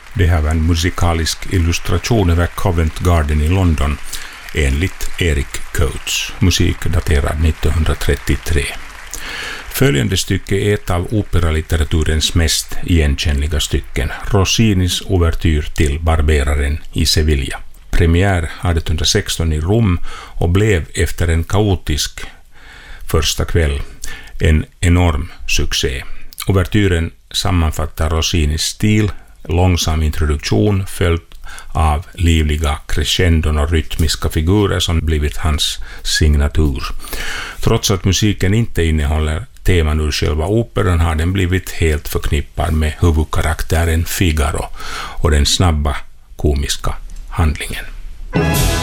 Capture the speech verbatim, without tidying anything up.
Det här var en musikalisk illustration över Covent Garden i London enligt Eric Coates, musik daterad nittonhundratrettiotre. Följande stycke är ett av operalitteraturens mest igenkännliga stycken, Rossinis ouvertyr till Barberaren i Sevilla. Premiär artonhundrasexton i Rom och blev efter en kaotisk första kväll en enorm succé. Ouvertyren sammanfattar Rossinis stil, långsam introduktion följt av livliga crescendon och rytmiska figurer som blivit hans signatur. Trots att musiken inte innehåller teman ur själva operan har den blivit helt förknippad med huvudkaraktären Figaro och den snabba komiska handlingen.